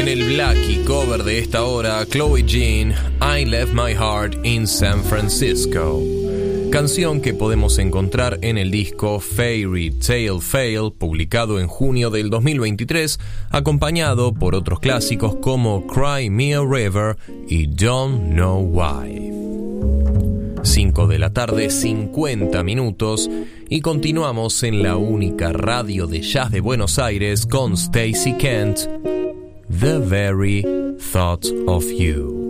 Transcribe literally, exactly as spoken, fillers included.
En el Blackie cover de esta hora, Chloe Jean, I Left My Heart in San Francisco. Canción que podemos encontrar en el disco Fairy Tale Fail, publicado en junio del dos mil veintitrés, acompañado por otros clásicos como Cry Me a River y Don't Know Why. cinco de la tarde, cincuenta minutos, y continuamos en la única radio de jazz de Buenos Aires con Stacy Kent, The Very Thought of You.